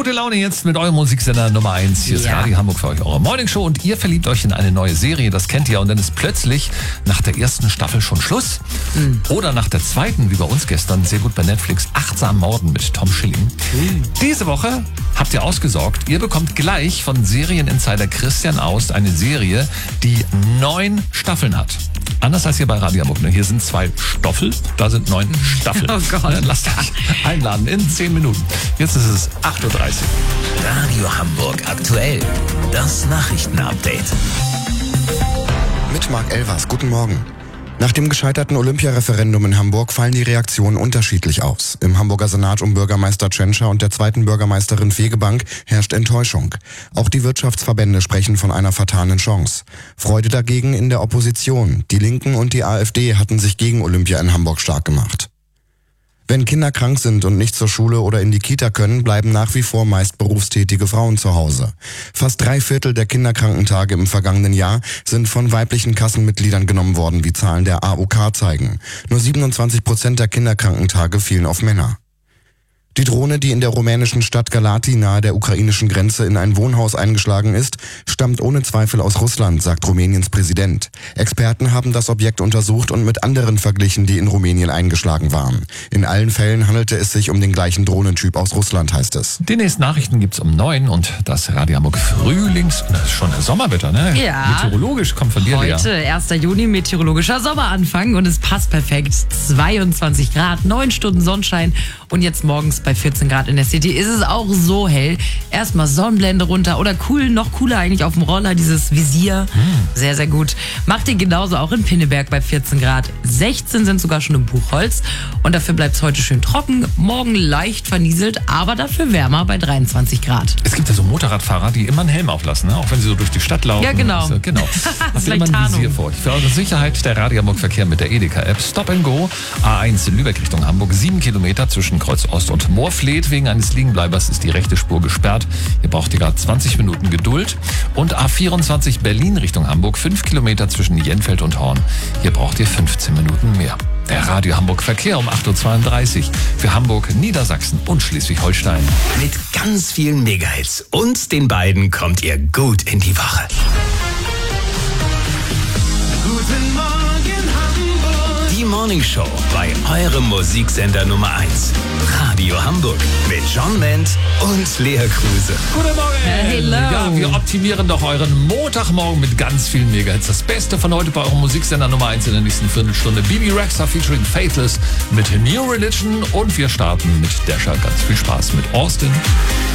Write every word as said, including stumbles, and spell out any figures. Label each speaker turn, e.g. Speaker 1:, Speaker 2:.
Speaker 1: gute Laune jetzt mit eurem Musiksender Nummer eins. Hier ist
Speaker 2: Ja.
Speaker 1: Radio Hamburg für euch, eure Morningshow. Und ihr verliebt euch in eine neue Serie, das kennt ihr. Und dann ist plötzlich nach der ersten Staffel schon Schluss. Mhm. Oder nach der zweiten, wie bei uns gestern, sehr gut bei Netflix, Achtsam Morden mit Tom Schilling. Mhm. Diese Woche habt ihr ausgesorgt. Ihr bekommt gleich von Serieninsider Christian Aust eine Serie, die neun Staffeln hat. Anders als hier bei Radio Hamburg. Hier sind zwei Stoffel, da sind neun Staffeln.
Speaker 2: Oh Gott.
Speaker 1: Lasst euch einladen in zehn Minuten. Jetzt ist es acht Uhr dreißig.
Speaker 3: Radio Hamburg aktuell. Das Nachrichtenupdate.
Speaker 4: Mit Marc Elvers. Guten Morgen. Nach dem gescheiterten Olympiareferendum in Hamburg fallen die Reaktionen unterschiedlich aus. Im Hamburger Senat um Bürgermeister Tschentscher und der zweiten Bürgermeisterin Fegebank herrscht Enttäuschung. Auch die Wirtschaftsverbände sprechen von einer vertanen Chance. Freude dagegen in der Opposition. Die Linken und die AfD hatten sich gegen Olympia in Hamburg stark gemacht. Wenn Kinder krank sind und nicht zur Schule oder in die Kita können, bleiben nach wie vor meist berufstätige Frauen zu Hause. Fast drei Viertel der Kinderkrankentage im vergangenen Jahr sind von weiblichen Kassenmitgliedern genommen worden, wie Zahlen der A O K zeigen. Nur siebenundzwanzig Prozent der Kinderkrankentage fielen auf Männer. Die Drohne, die in der rumänischen Stadt Galati nahe der ukrainischen Grenze in ein Wohnhaus eingeschlagen ist, stammt ohne Zweifel aus Russland, sagt Rumäniens Präsident. Experten haben das Objekt untersucht und mit anderen verglichen, die in Rumänien eingeschlagen waren. In allen Fällen handelte es sich um den gleichen Drohnentyp aus Russland, heißt es.
Speaker 1: Die nächsten Nachrichten gibt's um neun und das Radio Hamburg Frühlings... Das ist schon Sommerwetter, ne?
Speaker 2: Ja.
Speaker 1: Meteorologisch kommt von dir, Lea.
Speaker 2: Heute, erster Juni, meteorologischer Sommeranfang und es passt perfekt. zweiundzwanzig Grad, neun Stunden Sonnenschein und jetzt morgens bei vierzehn Grad in der City ist es auch so hell. Erstmal Sonnenblende runter oder cool, noch cooler eigentlich auf dem Roller, dieses Visier. Hm. Sehr, sehr gut. Macht ihr genauso auch in Pinneberg bei vierzehn Grad. sechzehn sind sogar schon im Buchholz und dafür bleibt es heute schön trocken. Morgen leicht vernieselt, aber dafür wärmer bei dreiundzwanzig Grad.
Speaker 1: Es gibt ja so Motorradfahrer, die immer einen Helm auflassen, ne? Auch wenn sie so durch die Stadt laufen.
Speaker 2: Ja, genau.
Speaker 1: Also, genau. Habt ihr immer ein
Speaker 2: Tarnung.
Speaker 1: Visier vor euch. Für eure Sicherheit der Radio Hamburg Verkehr mit der Edeka-App. Stop and Go. A eins in Lübeck Richtung Hamburg. Sieben Kilometer zwischen Kreuz Ost und Moorfleet. Wegen eines Liegenbleibers ist die rechte Spur gesperrt. Ihr braucht ihr gerade zwanzig Minuten Geduld. Und A vierundzwanzig Berlin Richtung Hamburg. Fünf Kilometer zwischen Jenfeld und Horn. Hier braucht ihr fünfzehn Minuten mehr. Der Radio Hamburg Verkehr um acht Uhr zweiunddreißig. Für Hamburg, Niedersachsen und Schleswig-Holstein.
Speaker 3: Mit ganz vielen Megahits und den beiden kommt ihr gut in die Woche.
Speaker 5: Guten Morgen Hamburg.
Speaker 3: Die Morning Show bei eurem Musiksender Nummer eins. Radio Hamburg mit John Ment und Lea Kruse.
Speaker 1: Guten Morgen!
Speaker 2: Hello.
Speaker 1: Ja, wir optimieren doch euren Montagmorgen mit ganz vielen Megahits. Das Beste von heute bei eurem Musiksender Nummer eins in der nächsten Viertelstunde. B B Rexha featuring Faithless mit New Religion und wir starten mit Dasher. Ganz viel Spaß mit Austin.